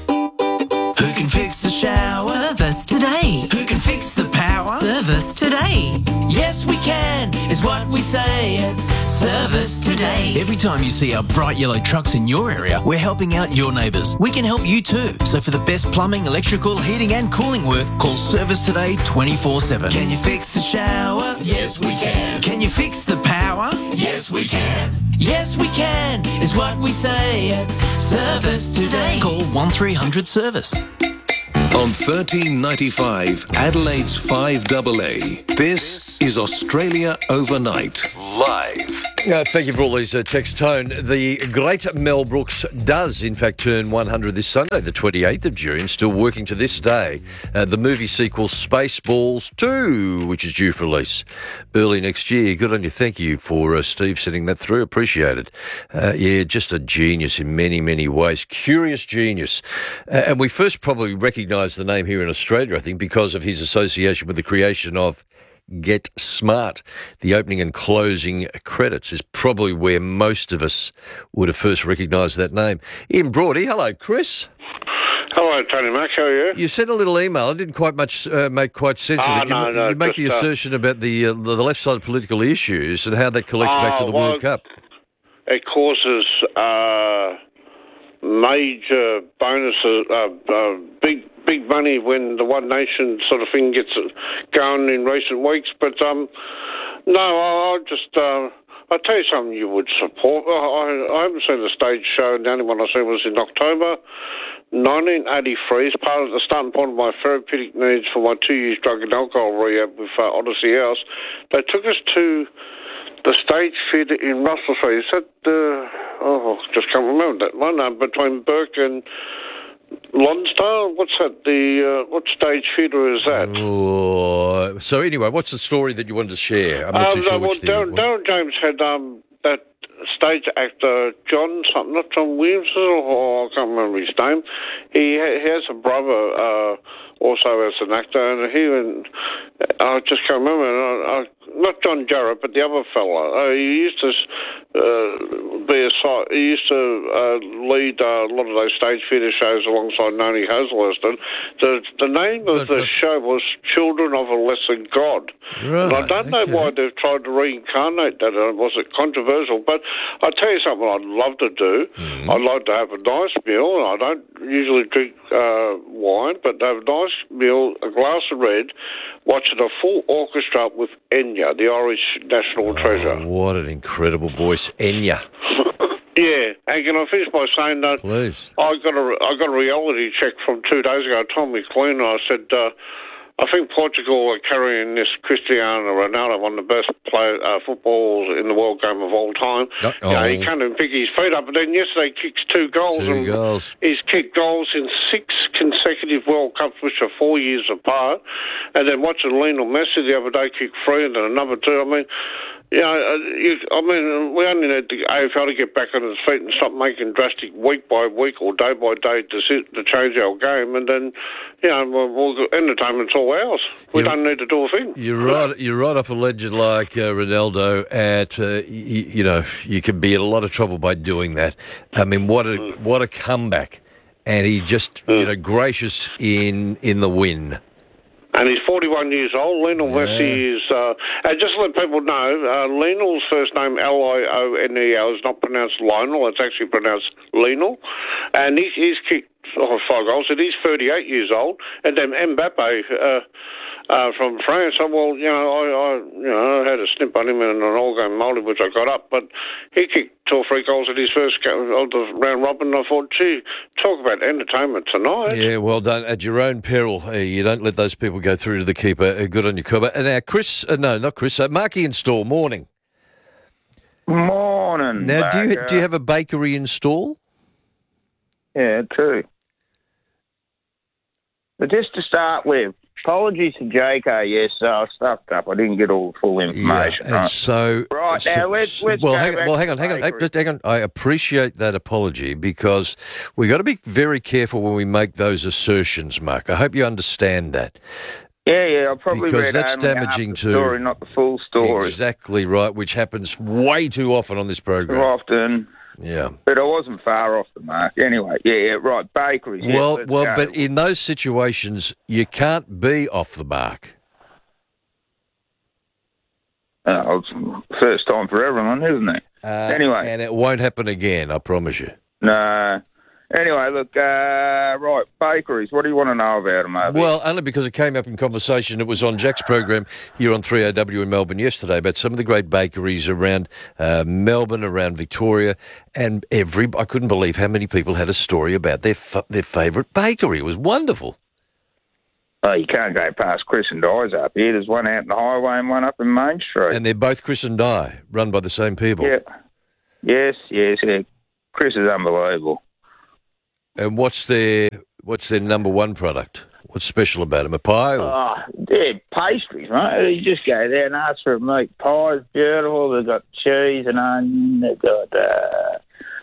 Who can fix the shower? Service today. Who can fix the power? Service today. Yes, we can, is what we say. Service today. Every time you see our bright yellow trucks in your area, we're helping out your neighbours. We can help you too. So for the best plumbing, electrical, heating and cooling work, call Service Today twenty-four seven. Can you fix the shower? Yes, we can. Can you fix the power? Yes, we can. Yes, we can, is what we say. Service Today. Call one three hundred service. On thirteen ninety-five, Adelaide's five double A, this is Australia Overnight, live. Uh, thank you for all these uh, text tone. The great Mel Brooks does, in fact, turn one hundred this Sunday, the twenty-eighth of June, still working to this day. Uh, the movie sequel Spaceballs two, which is due for release early next year. Good on you. Thank you for uh, Steve sending that through. Appreciate it. Uh, yeah, just a genius in many, many ways. Curious genius. Uh, and we first probably recognised the name here in Australia, I think, because of his association with the creation of Get Smart. The opening and closing credits is probably where most of us would have first recognised that name. Ian Broady, hello, Chris. Hello, Tony Mac, how are you? You sent a little email. It didn't quite much uh, make quite sense Ah, of it. You, no, no, you make just, the uh, assertion about the uh, the left side of political issues and how that collects back to the Ah, well, World Cup. It causes uh, major bonuses, uh, uh, big big money when the One Nation sort of thing gets going in recent weeks. But um, no, I'll just uh, I'll tell you something you would support. I, I haven't seen the stage show. The only one I saw was in October nineteen eighty-three. As part of the starting point of my therapeutic needs for my two years drug and alcohol rehab with uh, Odyssey House, they took us to the stage theatre in Russell Street. Is that the... Oh, just can't remember that one. Uh, between Burke and Lonsdale? What's that? The uh, what stage theatre is that? Oh, so anyway, what's the story that you wanted to share? I'm not um, too sure no, well, which thing it Darren, was. Darren James had um, that stage actor, John something, not John Williams, or I can't remember his name. He, ha- he has a brother uh, also as an actor, and he and I just can't remember. I, I, not John Jarrett, but the other fella. Uh, he used to uh, be a side. He used to uh, lead uh, a lot of those stage theatre shows alongside Noni Hazelhurst. The the name of the show was Children of a Lesser God. Right, and I don't know okay. why they've tried to reincarnate that. Uh, was it controversial? But I'll tell you something I'd love to do. Mm. I'd like to have a nice meal. I don't usually drink uh, wine, but have a nice nice meal, a glass of red, watching a full orchestra with Enya, the Irish national treasure. Oh, what an incredible voice, Enya. Yeah, and can I finish by saying that Please. I got a I got a reality check from two days ago. I told me cleaner, I said, uh, I think Portugal are carrying this Cristiano Ronaldo, one of the best play, uh, footballers in the world game of all time. Uh-oh. You know, he can't even pick his feet up, but then yesterday he kicks two goals. Two and goals. He's kicked goals in six consecutive World Cups, which are four years apart. And then watching Lionel Messi the other day kick three and then another two. I mean, you know, uh, you, I mean, we only need the A F L to get back on its feet and stop making drastic week by week or day by day to, to change our game, and then, you know, we'll, we'll, entertainment's all ours. We You're, don't need to do a thing. You're right. You're right off a legend like uh, Ronaldo. At uh, you, you know, you can be in a lot of trouble by doing that. I mean, what a Mm. what a comeback! And he just, Mm. you know, gracious in in the win. And he's forty-one years old. Lionel Yeah. Messi is... Uh, and just to let people know, uh, Lionel's first name, L I O N E L, is not pronounced Lionel. It's actually pronounced Lionel. And he's, he's kicked oh, five goals, and he's thirty-eight years old. And then Mbappe uh, uh, from France, oh, well, you know, I, I you know, I had a snip on him in an all-game multi, which I got up, but he kicked two or three goals at his first game of the round robin. I thought, gee, talk about entertainment tonight. Yeah, well done. At your own peril, uh, you don't let those people go through to the keeper. Uh, good on you, Cobber. And now, Chris, uh, no, not Chris, uh, Marky in Stall, morning. Morning. Now, do you Baker. do you have a bakery in Stall? Yeah, too. But just to start with, apologies to J K. Yes, uh, I stuffed up. I didn't get all the full information. And right? so, Right, so- now let's, let's well, go hang, back well, to hang on, the hang on, hey, bakery. just hang on. I appreciate that apology because we got to be very careful when we make those assertions, Mark. I hope you understand that. Yeah, yeah, I probably Because read that's only half damaging the to- story, not the full story. Exactly right, which happens way too often on this program. Too often. Yeah. But I wasn't far off the mark. Anyway, yeah, yeah, right, bakeries. Yeah, Well, let's well, go. but in those situations, you can't be off the mark. Oh, it's first time for everyone, isn't it? Uh, anyway. And it won't happen again, I promise you. No. Anyway, look, uh, right, bakeries. What do you want to know about them, over Well, only because it came up in conversation. It was on Jack's program here on three O W in Melbourne yesterday about some of the great bakeries around uh, Melbourne, around Victoria, and every I couldn't believe how many people had a story about their f- their favourite bakery. It was wonderful. Oh, you can't go past Chris and Di's up here. There's one out in the highway and one up in Main Street. And they're both Chris and Di, run by the same people. Yeah. Yes, yes, yeah. Chris is unbelievable. And what's their what's their number one product? What's special about them? A pie? Or? Oh, they're pastries, mate. You just go there and ask for a meat pie. It's beautiful. They've got cheese and onion. They've got uh,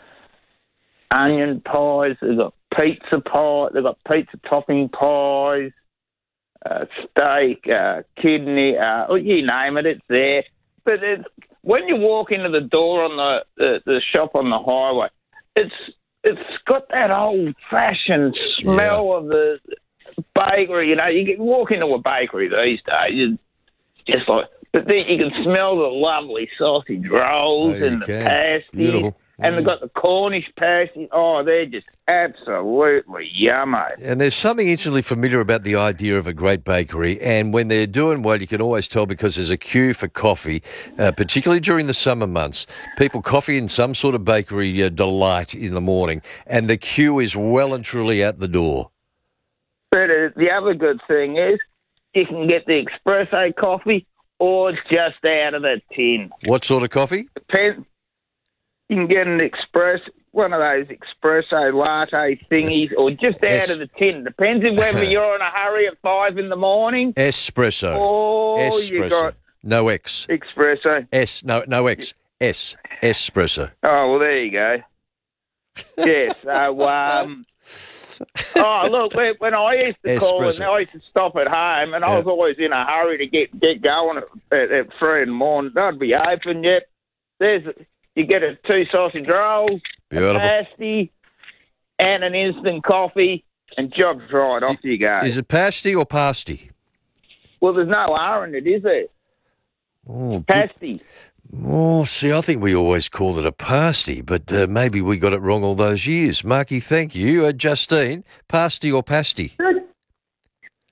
onion pies. They've got pizza pie. They've got pizza topping pies, uh, steak, uh, kidney. Uh, oh, you name it, it's there. But it's, when you walk into the door on the, the, the shop on the highway, it's it's got that old-fashioned smell of the bakery. You know, you can walk into a bakery these days, you just like, but then you can smell the lovely sausage rolls Oh, you and the can. pasties, Beautiful. and they've got the Cornish pasties. Oh, they're just absolutely yummy. And there's something instantly familiar about the idea of a great bakery. And when they're doing well, you can always tell because there's a queue for coffee, uh, particularly during the summer months. People coffee in some sort of bakery uh, delight in the morning, and the queue is well and truly at the door. But uh, the other good thing is you can get the espresso coffee or just out of the tin. What sort of coffee? Depends. You can get an express, one of those espresso latte thingies, or just out Es- of the tin. Depends on whether you're in a hurry at five in the morning. Espresso. Or Espresso. you got No X. espresso. S. No, no X. S. Espresso. Oh, well, there you go. Yes. So, um, oh, look, when, when I used to call and Espresso. I used to stop at home, and I Yeah. was always in a hurry to get, get going at, at, at three in the morning. They'd be open yet. There's you get a two sausage rolls, Beautiful. a pasty, and an instant coffee, and job's right. Off you go. Is it pasty or pasty? Well, there's no R in it, is there? Oh, good. Pasty. Oh, see, I think we always called it a pasty, but uh, maybe we got it wrong all those years. Marky, thank you. Uh, Justine, pasty or pasty?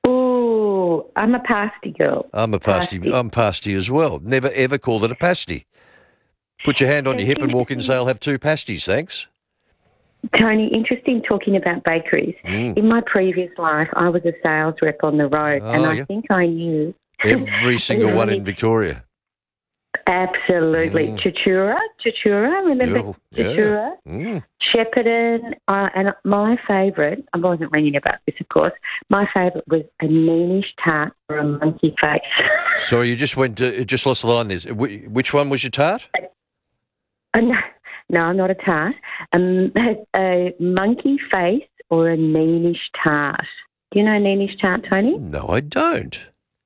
I'm a pasty girl. I'm a pasty. Pasty. I'm pasty as well. Never ever called it a pasty. Put your hand on your hip and walk in and say, I'll have two pasties, thanks. Tony, interesting talking about bakeries. Mm. In my previous life, I was a sales rep on the road, Oh, and I yeah. think I knew Every single one in Victoria. absolutely Mm. Chichura, Chichura. Remember Beautiful. Yeah. Chichura, Mm. Shepparton, uh, and my favourite. I wasn't ringing about this, of course. My favourite was a meanish tart or a monkey face. Sorry, you just went. To, just lost the line. There. Wh- Which one was your tart? Uh, no, no, not a tart. Um, a, a monkey face or a meanish tart. Do you know a meanish tart, Tony? No, I don't.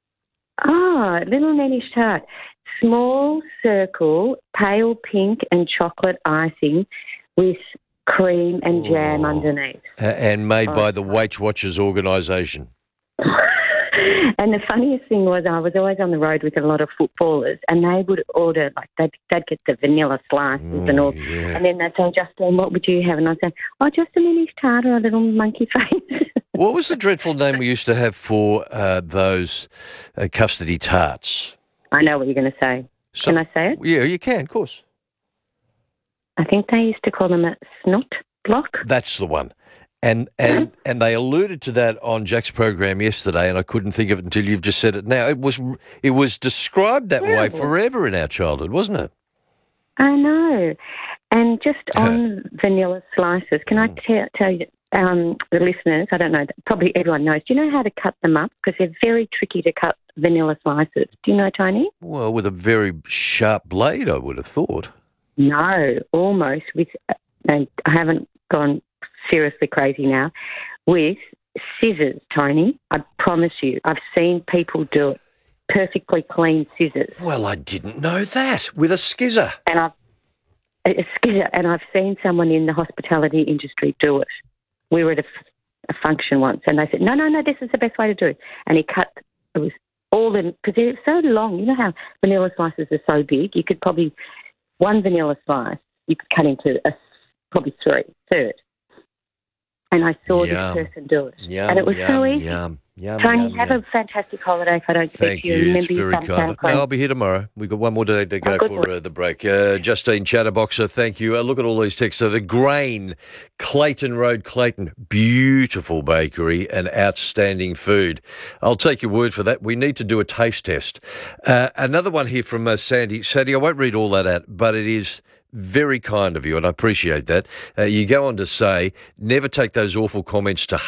Ah, little meanish tart. Small circle, pale pink and chocolate icing with cream and jam Oh. underneath. A- and made Oh. by the Weight Watchers organisation. And the funniest thing was I was always on the road with a lot of footballers, and they would order, like, they'd, they'd get the vanilla slices and all. yeah. And then they'd say, Justine, what would you have? And I'd say, oh, just a mini tart or a little monkey face. What was the dreadful name we used to have for uh, those uh, custody tarts? I know what you're going to say. So- Can I say it? Yeah, you can, of course. I think they used to call them a snot block. That's the one. And and and they alluded to that on Jack's program yesterday, and I couldn't think of it until you've just said it now. It was it was described that way Terrible. forever in our childhood, wasn't it? I know. And just on vanilla slices, can I te- tell you, um, the listeners, I don't know, probably everyone knows, do you know how to cut them up? Because they're very tricky to cut vanilla slices. Do you know, Tony? Well, with a very sharp blade, I would have thought. No, almost. With, and I haven't gone seriously crazy now, with scissors, Tony. I promise you, I've seen people do it. Perfectly clean scissors. Well, I didn't know that. With a skizzer. And I've a skizzer, and I've seen someone in the hospitality industry do it. We were at a, f- a function once, and they said, "No, no, no, this is the best way to do it." And he cut. It was all in because they're so long. You know how vanilla slices are so big. You could probably one vanilla slice you could cut into a, probably three, third. And I saw Yum. this person do it, Yum, and it was yum, so easy. Yum, yum, Tony, yum, have yum. a fantastic holiday if I don't speak Thank to you. you. It's Remember your very thumbs kind. down, No, please. I'll be here tomorrow. We've got one more day to go Oh, good for uh, the break. Uh, Justine Chatterboxer, thank you. Uh, look at all these texts. So the Grain, Clayton Road, Clayton. Beautiful bakery and outstanding food. I'll take your word for that. We need to do a taste test. Uh, another one here from uh, Sandy. Sandy, I won't read all that out, but it is very kind of you, and I appreciate that. Uh, you go on to say, never take those awful comments to